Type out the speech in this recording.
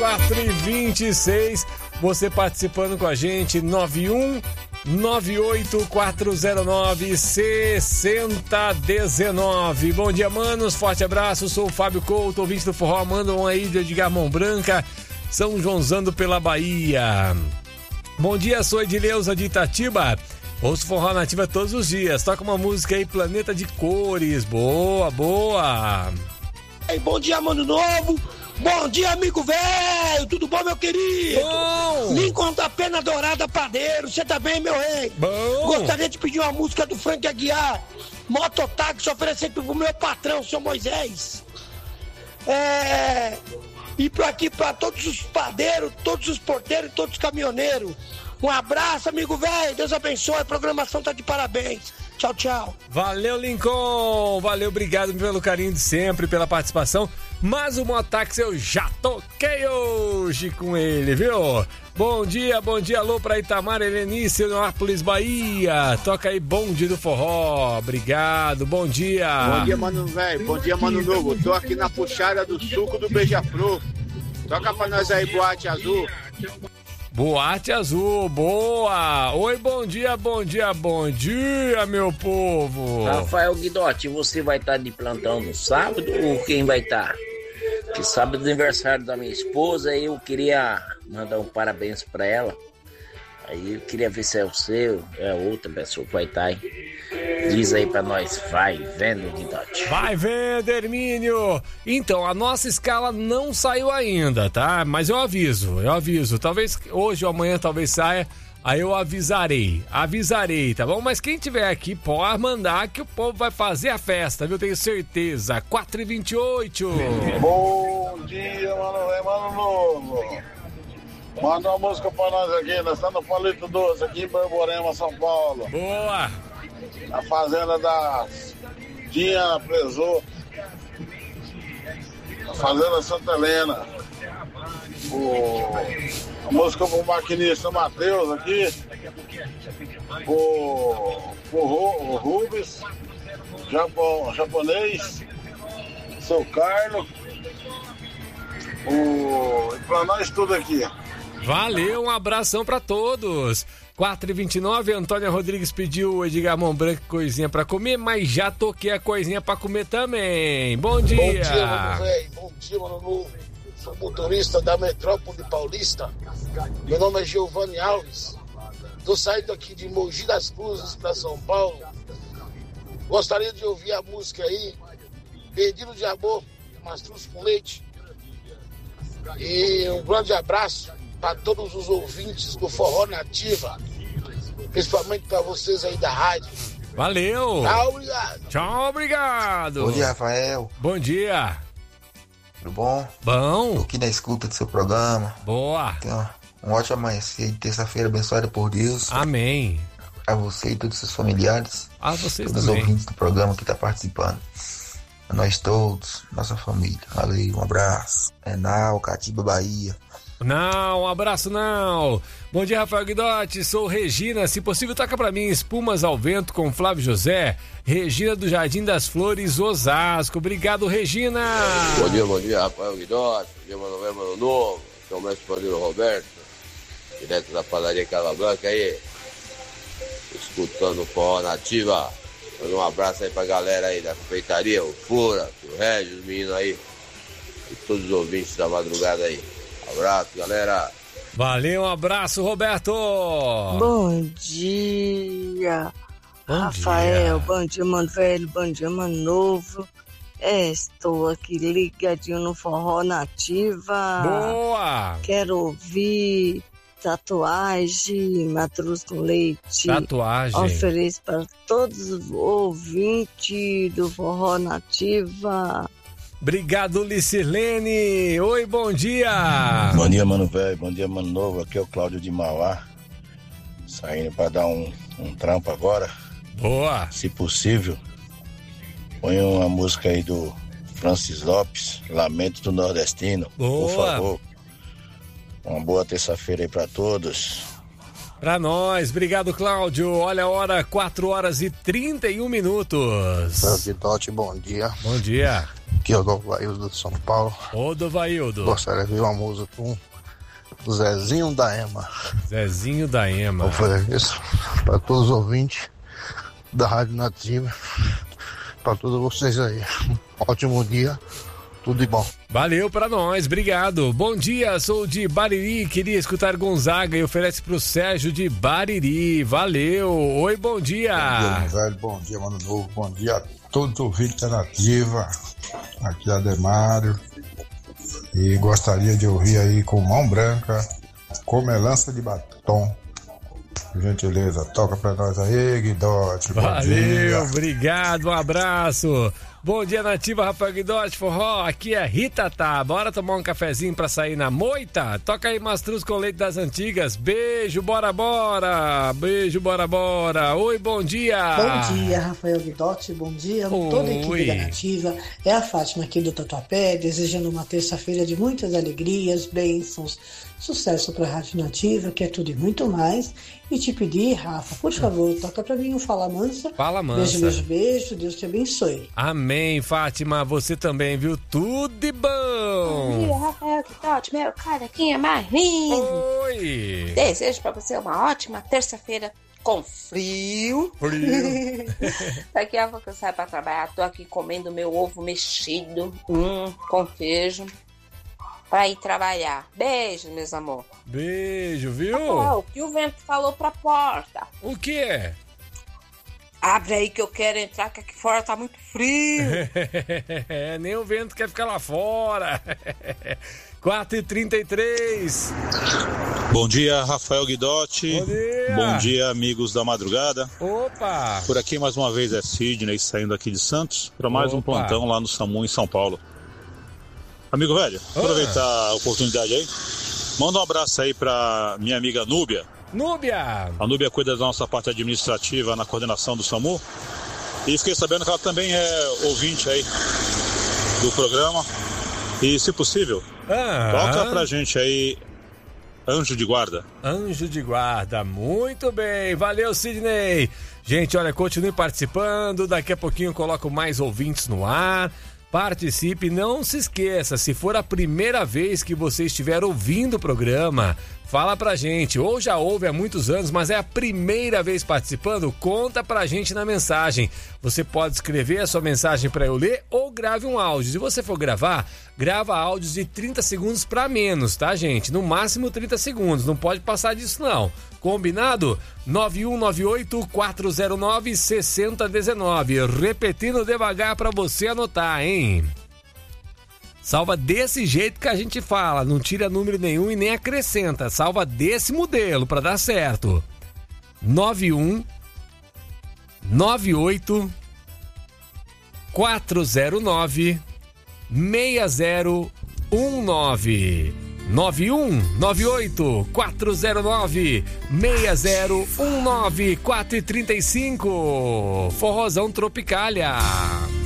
4h26. Você participando com a gente, 998409619. Bom dia, manos. Forte abraço. Sou o Fábio Couto, ouvinte do Forró. Manda uma aí de Edgar Mão Branca, São Joãozando pela Bahia. Bom dia, sou Edileuza de Itatiba. Ouço Forró Nativa todos os dias. Toca uma música aí, Planeta de Cores. Boa, boa. Ei, bom dia, mano novo. Bom dia, amigo velho. Tudo bom, meu querido? Bom. Lincoln da Pena Dourada Padeiro. Você tá bem, meu rei? Bom. Gostaria de pedir uma música do Frank Aguiar, Mototáxi, oferecendo pro meu patrão, seu Moisés. E pra aqui, pra todos os padeiros, todos os porteiros e todos os caminhoneiros. Um abraço, amigo velho. Deus abençoe. A programação tá de parabéns. Tchau, tchau. Valeu, Lincoln. Valeu, obrigado pelo carinho de sempre, pela participação. Mas o Mototáxi eu já toquei hoje com ele, viu? Bom dia, alô pra Itamar, Helenice, Leonópolis, Bahia. Toca aí, Bonde do Forró. Obrigado, bom dia. Bom dia, mano velho. Bom dia, mano novo. Tô aqui na puxada do suco do Beija-Flor. Toca pra nós aí, Boate Azul. Boate Azul, boa! Oi, bom dia, meu povo! Rafael Guidotti, você vai estar de plantão no sábado ou quem vai estar? Que sábado é aniversário da minha esposa e eu queria mandar um parabéns pra ela. Aí eu queria ver se é o seu, é outra pessoa que vai estar aí. Diz aí pra nós, vai vendo, Guidotti. Vai vendo, Hermínio! Então, a nossa escala não saiu ainda, tá? Mas eu aviso. Talvez hoje ou amanhã talvez saia, aí eu avisarei, tá bom? Mas quem tiver aqui pode mandar que o povo vai fazer a festa, viu? Tenho certeza. 4h28. Bom dia, mano novo. Manda uma música pra nós aqui, nós estamos no Palito Doce, aqui em Borborema, São Paulo. Boa! Na fazenda da Diana Presô, na fazenda Santa Helena. A música pro maquinista Matheus aqui, o Rubens, japonês, seu Carlos, e pra nós tudo aqui. Valeu, um abração pra todos. 4h29, Antônia Rodrigues pediu o Edgar Mão Branca coisinha pra comer, mas já toquei a coisinha pra comer também. Bom dia! Bom dia, mano velho. Bom dia, mano novo. Sou motorista da Metrópole Paulista. Meu nome é Giovanni Alves. Tô saindo aqui de Mogi das Cruzes pra São Paulo. Gostaria de ouvir a música aí, Pedido de Amor, Mastruz com Leite. E um grande abraço para todos os ouvintes do Forró Nativa, principalmente para vocês aí da rádio. Valeu! Tchau, obrigado! Tchau, obrigado! Bom dia, Rafael. Bom dia! Tudo bom? Bom! Tô aqui na escuta do seu programa. Boa! Então, um ótimo amanhecer de terça-feira abençoada por Deus. Amém! A você e todos os seus familiares. A vocês todos também. os ouvintes do programa que tá participando. A nós todos, nossa família. Valeu, um abraço. Nau, Catiba, Bahia. Não, um abraço não. Bom dia, Rafael Guidotti, sou Regina, se possível toca pra mim Espumas ao Vento com Flávio José. Regina do Jardim das Flores, Osasco. Obrigado, Regina. Bom dia, Rafael Guidotti. Bom dia, mano novo. Sou o mestre Padrinho Roberto, direto da padaria Casa Branca aí, escutando o Forró Nativa. Manda um abraço aí pra galera aí da confeitaria, o Fura, o Regis, os meninos aí e todos os ouvintes da madrugada aí. Abraço, galera. Valeu, um abraço, Roberto. Bom dia, Rafael. Bom dia, mano velho. Bom dia, mano novo. Estou aqui ligadinho no Forró Nativa. Boa! Quero ouvir Tatuagem, Mastruz com Leite. Tatuagem. Ofereço para todos os ouvintes do Forró Nativa. Obrigado, Licirlene. Oi, bom dia. Bom dia, mano velho. Bom dia, mano novo. Aqui é o Cláudio de Mauá. Saindo para dar um trampo agora. Boa. Se possível, põe uma música aí do Francis Lopes, Lamento do Nordestino. Boa. Por favor. Uma boa terça-feira aí para todos. Pra nós, obrigado, Cláudio. Olha a hora, 4h31. Guidotti, bom dia. Bom dia. Aqui é o Dovaildo de São Paulo. Ô, Dovaildo. Gostaria de ver uma música com o Zezinho da Ema. Zezinho da Ema. Vou fazer isso para todos os ouvintes da Rádio Nativa, para todos vocês aí. Ótimo dia, tudo de bom. Valeu pra nós, obrigado. Bom dia, sou de Bariri, queria escutar Gonzaga e oferece pro Sérgio de Bariri. Valeu. Oi, bom dia. Bom dia, meu velho. Bom dia, Mano Novo. Bom dia a todos os ouvintes da Nativa. Aqui é Ademário. E gostaria de ouvir aí com Mão Branca, Comelança de Batom. Por gentileza, toca pra nós aí, Guidotti. Bom dia. Obrigado, um abraço. Bom dia, Nativa, Rafael Guidotti, forró, aqui é Ritatá, bora tomar um cafezinho pra sair na moita? Toca aí Mastruz com leite das antigas, beijo, bora, bora, beijo, bora, bora, oi, bom dia. Bom dia, Rafael Guidotti, bom dia, toda a equipe da Nativa, é a Fátima aqui do Tatuapé, desejando uma terça-feira de muitas alegrias, bênçãos, sucesso pra Rádio Nativa, que é tudo e muito mais, e te pedir, Rafa, por favor, toca pra mim um Fala Mansa. Fala Mansa. Beijo, beijo, beijo, Deus te abençoe. Amém, Fátima, você também, viu? Tudo de bom. Bom dia, Rafael Guidotti, meu carequinha mais lindo. Oi. Desejo pra você uma ótima terça-feira com frio. Daqui a pouco eu saio pra trabalhar, tô aqui comendo meu ovo mexido, com queijo, pra ir trabalhar. Beijo, meus amor. Beijo, viu? O que o vento falou pra porta? O quê? Abre aí que eu quero entrar, que aqui fora tá muito frio. Nem o vento quer ficar lá fora. 4h33. Bom dia, Rafael Guidotti. Bom dia. Bom dia, amigos da madrugada. Opa! Por aqui mais uma vez é Sidney, saindo aqui de Santos, para mais um plantão lá no SAMU em São Paulo. Amigo velho, aproveitar a oportunidade aí. Manda um abraço aí pra minha amiga Núbia. Núbia! A Núbia cuida da nossa parte administrativa na coordenação do SAMU. E fiquei sabendo que ela também é ouvinte aí do programa. E, se possível, toca pra gente aí Anjo de Guarda. Anjo de Guarda, muito bem. Valeu, Sidney. Gente, olha, continue participando. Daqui a pouquinho eu coloco mais ouvintes no ar. Participe, não se esqueça, se for a primeira vez que você estiver ouvindo o programa, fala pra gente, ou já ouve há muitos anos, mas é a primeira vez participando, conta pra gente na mensagem. Você pode escrever a sua mensagem pra eu ler ou grave um áudio. Se você for gravar, grava áudios de 30 segundos pra menos, tá, gente? No máximo 30 segundos, não pode passar disso não. Combinado? 9198-409-6019. Repetindo devagar pra você anotar, hein? Salva desse jeito que a gente fala, não tira número nenhum e nem acrescenta. Salva desse modelo pra dar certo. 9198-409-6019. 9198-409-6019. 4h35. Forrozão Tropicália.